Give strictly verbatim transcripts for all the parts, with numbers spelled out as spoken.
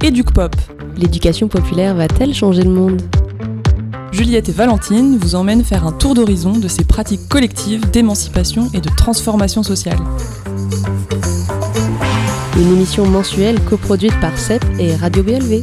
EducPop. L'éducation populaire va-t-elle changer le monde ? Juliette et Valentine vous emmènent faire un tour d'horizon de ces pratiques collectives d'émancipation et de transformation sociale. Une émission mensuelle coproduite par C E P et Radio B L V.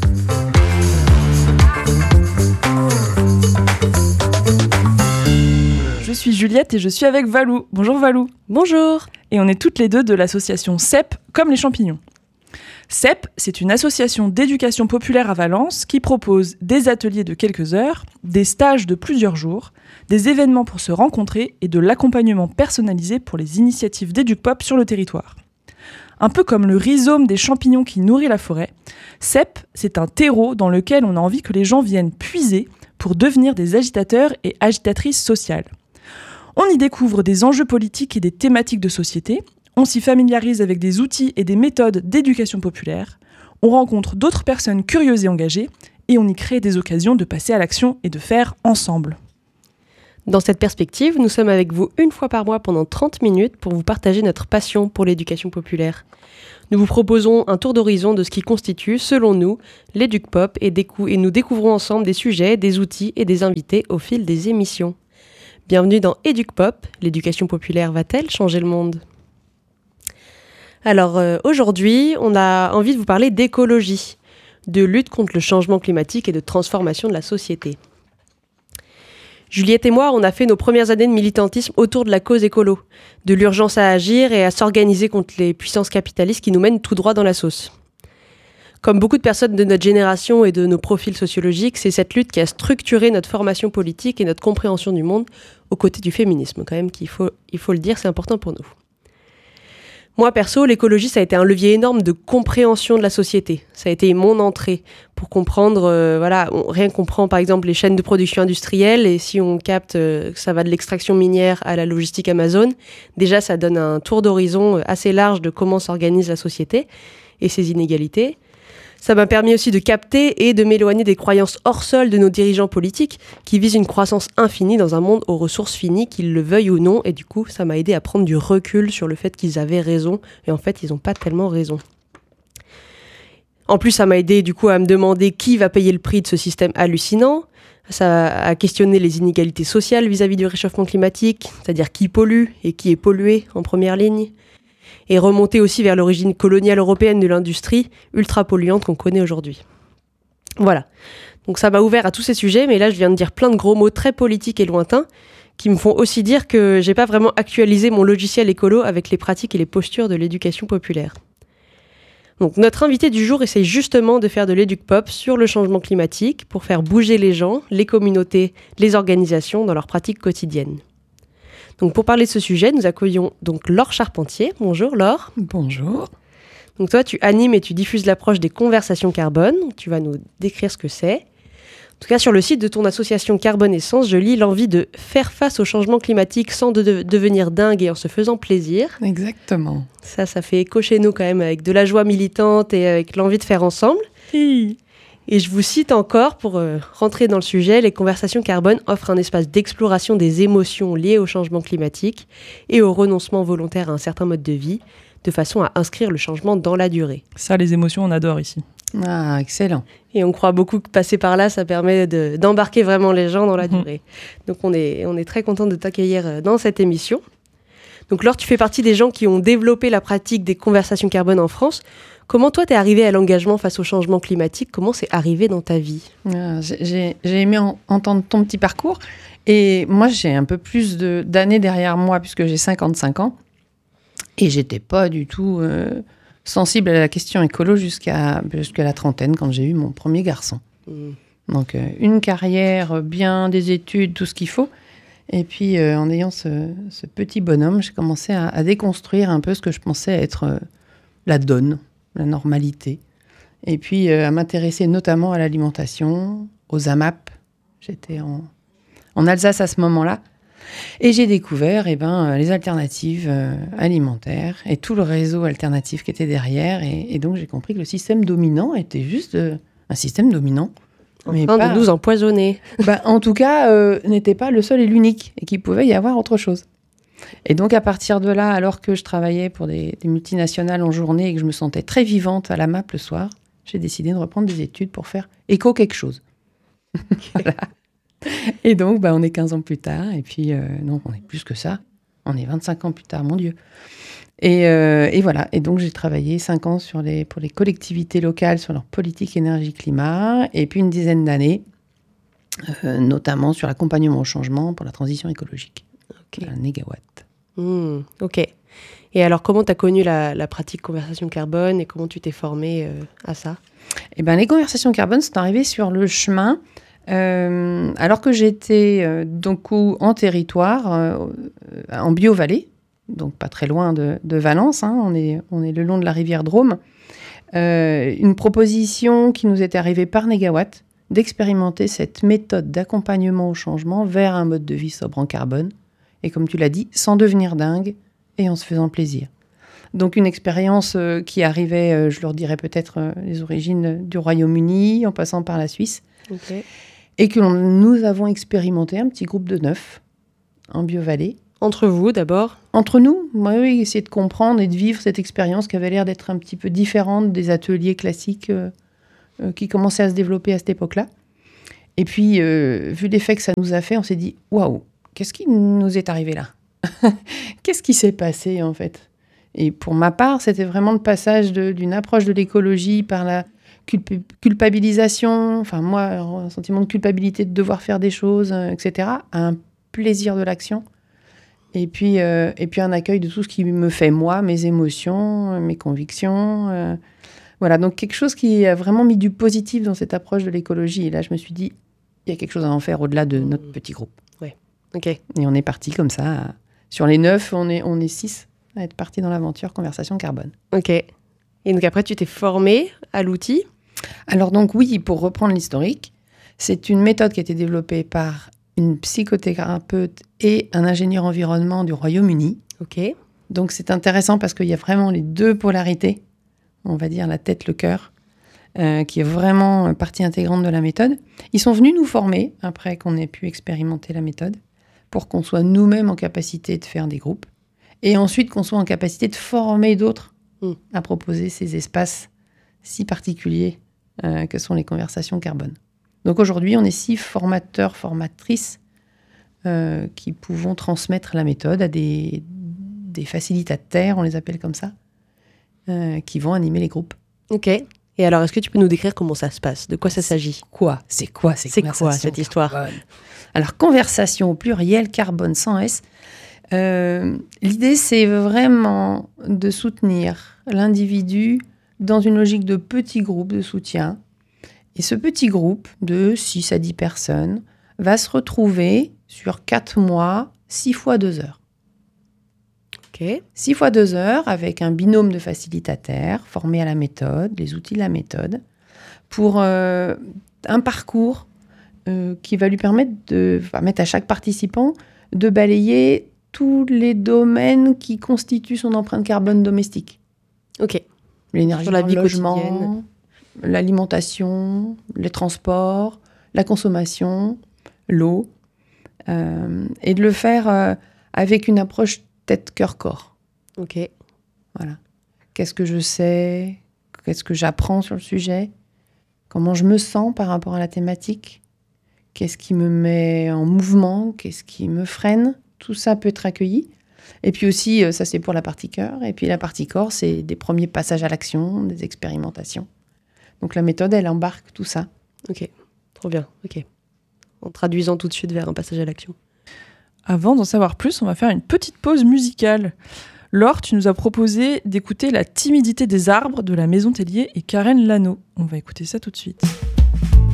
Je suis Juliette et je suis avec Valou. Bonjour Valou. Bonjour. Et on est toutes les deux de l'association C E P comme les champignons. C E P, c'est une association d'éducation populaire à Valence qui propose des ateliers de quelques heures, des stages de plusieurs jours, des événements pour se rencontrer et de l'accompagnement personnalisé pour les initiatives d'EducPop sur le territoire. Un peu comme le rhizome des champignons qui nourrit la forêt, C E P, c'est un terreau dans lequel on a envie que les gens viennent puiser pour devenir des agitateurs et agitatrices sociales. On y découvre des enjeux politiques et des thématiques de société. On s'y familiarise avec des outils et des méthodes d'éducation populaire, on rencontre d'autres personnes curieuses et engagées, et on y crée des occasions de passer à l'action et de faire ensemble. Dans cette perspective, nous sommes avec vous une fois par mois pendant trente minutes pour vous partager notre passion pour l'éducation populaire. Nous vous proposons un tour d'horizon de ce qui constitue, selon nous, l'EducPop et, décou- et nous découvrons ensemble des sujets, des outils et des invités au fil des émissions. Bienvenue dans EducPop, l'éducation populaire va-t-elle changer le monde ? Alors euh, aujourd'hui, on a envie de vous parler d'écologie, de lutte contre le changement climatique et de transformation de la société. Juliette et moi, on a fait nos premières années de militantisme autour de la cause écolo, de l'urgence à agir et à s'organiser contre les puissances capitalistes qui nous mènent tout droit dans la sauce. Comme beaucoup de personnes de notre génération et de nos profils sociologiques, c'est cette lutte qui a structuré notre formation politique et notre compréhension du monde aux côtés du féminisme, quand même, qu'il faut, il faut le dire, c'est important pour nous. Moi, perso, l'écologie, ça a été un levier énorme de compréhension de la société. Ça a été mon entrée pour comprendre, euh, voilà, on, rien qu'on prend par exemple les chaînes de production industrielle et si on capte euh, que ça va de l'extraction minière à la logistique Amazon, déjà ça donne un tour d'horizon assez large de comment s'organise la société et ses inégalités. Ça m'a permis aussi de capter et de m'éloigner des croyances hors sol de nos dirigeants politiques qui visent une croissance infinie dans un monde aux ressources finies, qu'ils le veuillent ou non. Et du coup, ça m'a aidé à prendre du recul sur le fait qu'ils avaient raison. Et en fait, ils n'ont pas tellement raison. En plus, ça m'a aidé du coup à me demander qui va payer le prix de ce système hallucinant. Ça a questionné les inégalités sociales vis-à-vis du réchauffement climatique, c'est-à-dire qui pollue et qui est pollué en première ligne. Et remonter aussi vers l'origine coloniale européenne de l'industrie ultra polluante qu'on connaît aujourd'hui. Voilà. Donc ça m'a ouvert à tous ces sujets, mais là je viens de dire plein de gros mots très politiques et lointains qui me font aussi dire que j'ai pas vraiment actualisé mon logiciel écolo avec les pratiques et les postures de l'éducation populaire. Donc notre invité du jour essaye justement de faire de l'EducPop sur le changement climatique pour faire bouger les gens, les communautés, les organisations dans leurs pratiques quotidiennes. Donc pour parler de ce sujet, nous accueillons donc Laure Charpentier. Bonjour Laure. Bonjour. Donc toi, tu animes et tu diffuses l'approche des conversations carbone. Tu vas nous décrire ce que c'est. En tout cas, sur le site de ton association Carbone Essence, je lis l'envie de faire face au changement climatique sans de de- devenir dingue et en se faisant plaisir. Exactement. Ça, ça fait écho chez nous quand même, avec de la joie militante et avec l'envie de faire ensemble. Hi. Et je vous cite encore, pour euh, rentrer dans le sujet, les conversations carbone offrent un espace d'exploration des émotions liées au changement climatique et au renoncement volontaire à un certain mode de vie, de façon à inscrire le changement dans la durée. Ça, les émotions, on adore ici. Ah, excellent. Et on croit beaucoup que passer par là, ça permet de, d'embarquer vraiment les gens dans la Mhm. durée. Donc on est, on est très content de t'accueillir euh, dans cette émission. Donc Laure, tu fais partie des gens qui ont développé la pratique des conversations carbone en France. Comment toi, t'es arrivée à l'engagement face au changement climatique ? Comment c'est arrivé dans ta vie ? Ah, j'ai- j'ai j'ai aimé en- entendre ton petit parcours. Et moi, j'ai un peu plus de- d'années derrière moi, puisque j'ai cinquante-cinq ans. Et j'étais pas du tout euh, sensible à la question écolo jusqu'à jusqu'à la trentaine, quand j'ai eu mon premier garçon. Donc, euh, une carrière, bien des études, tout ce qu'il faut. Et puis, euh, en ayant ce, ce petit bonhomme, j'ai commencé à, à déconstruire un peu ce que je pensais être euh, la donne, la normalité. Et puis, euh, à m'intéresser notamment à l'alimentation, aux A M A P. J'étais en, en Alsace à ce moment-là. Et j'ai découvert eh ben, euh, les alternatives euh, alimentaires et tout le réseau alternatif qui était derrière. Et, et donc, j'ai compris que le système dominant était juste euh, un système dominant. En Mais train pas- de nous empoisonner. bah, en tout cas, euh, n'était pas le seul et l'unique, et qu'il pouvait y avoir autre chose. Et donc, à partir de là, alors que je travaillais pour des, des multinationales en journée et que je me sentais très vivante à la M A P le soir, j'ai décidé de reprendre des études pour faire éco quelque chose. Voilà. Et donc, bah, on est quinze ans plus tard. Et puis, euh, non, on est plus que ça. On est vingt-cinq ans plus tard, mon Dieu. Et, euh, et voilà. Et donc, j'ai travaillé cinq ans sur les, pour les collectivités locales sur leur politique énergie-climat. Et puis, une dizaine d'années, euh, notamment sur l'accompagnement au changement pour la transition écologique. Ok. Un négawatt. Mmh, ok. Et alors, comment tu as connu la, la pratique conversation carbone et comment tu t'es formée euh, à ça? Eh ben, les conversations carbone sont arrivées sur le chemin. Euh, alors que j'étais euh, donc en territoire, euh, en Bio-Vallée, donc pas très loin de, de Valence, hein, on est, on est le long de la rivière Drôme, euh, une proposition qui nous était arrivée par Négawatt d'expérimenter cette méthode d'accompagnement au changement vers un mode de vie sobre en carbone, et comme tu l'as dit, sans devenir dingue et en se faisant plaisir. Donc une expérience euh, qui arrivait, euh, je leur dirais peut-être euh, les origines du Royaume-Uni, en passant par la Suisse. Ok. Et que l'on, nous avons expérimenté un petit groupe de neuf en Bio-Vallée. Entre vous, d'abord? Entre nous, oui, oui, essayer de comprendre et de vivre cette expérience qui avait l'air d'être un petit peu différente des ateliers classiques euh, euh, qui commençaient à se développer à cette époque-là. Et puis, euh, vu l'effet que ça nous a fait, on s'est dit « Waouh, qu'est-ce qui nous est arrivé là ?» Qu'est-ce qui s'est passé, en fait? Et pour ma part, c'était vraiment le passage de, d'une approche de l'écologie par la culp- culpabilisation, enfin moi, un sentiment de culpabilité de devoir faire des choses, euh, et cetera, à un plaisir de l'action. Et puis, euh, et puis un accueil de tout ce qui me fait moi, mes émotions, mes convictions. Euh, voilà, donc quelque chose qui a vraiment mis du positif dans cette approche de l'écologie. Et là, je me suis dit, il y a quelque chose à en faire au-delà de notre petit groupe. Ouais, ok. Et on est parti comme ça. Sur les neuf, on est, on est six à être partis dans l'aventure Conversation Carbone. Ok. Et donc après, tu t'es formée à l'outil? Alors donc oui, pour reprendre l'historique, c'est une méthode qui a été développée par une psychothérapeute et un ingénieur environnement du Royaume-Uni. Ok. Donc c'est intéressant parce qu'il y a vraiment les deux polarités, on va dire la tête, le cœur, euh, qui est vraiment partie intégrante de la méthode. Ils sont venus nous former, après qu'on ait pu expérimenter la méthode, pour qu'on soit nous-mêmes en capacité de faire des groupes, et ensuite qu'on soit en capacité de former d'autres mmh. à proposer ces espaces si particuliers euh, que sont les conversations carbone. Donc aujourd'hui, on est six formateurs, formatrices euh, qui pouvons transmettre la méthode à des, des facilitateurs, on les appelle comme ça, euh, qui vont animer les groupes. Ok. Et alors, est-ce que tu peux nous décrire comment ça se passe? De quoi ça s'agit? Quoi C'est quoi ces C'est quoi conversations cette histoire? carbone? Alors, conversation au pluriel, carbone sans S. Euh, l'idée, c'est vraiment de soutenir l'individu dans une logique de petit groupe de soutien. Et ce petit groupe de six à dix personnes va se retrouver sur quatre mois, six fois deux heures. Ok. six fois deux heures avec un binôme de facilitateurs formés à la méthode, les outils de la méthode, pour euh, un parcours euh, qui va lui permettre de va mettre à chaque participant de balayer tous les domaines qui constituent son empreinte carbone domestique. Ok. L'énergie, Sur la le vie logement, quotidienne. l'alimentation, les transports, la consommation, l'eau, euh, et de le faire euh, avec une approche tête, cœur, corps. Ok. Voilà. Qu'est-ce que je sais? Qu'est-ce que j'apprends sur le sujet? Comment je me sens par rapport à la thématique? Qu'est-ce qui me met en mouvement? Qu'est-ce qui me freine? Tout ça peut être accueilli. Et puis aussi, ça c'est pour la partie cœur. Et puis la partie corps, c'est des premiers passages à l'action, des expérimentations. Donc la méthode, elle embarque tout ça. Ok. Trop bien. Ok. En traduisant tout de suite vers un passage à l'action. Avant d'en savoir plus, on va faire une petite pause musicale. Laure, tu nous as proposé d'écouter La timidité des arbres de la Maison Tellier et Karen Lano. On va écouter ça tout de suite.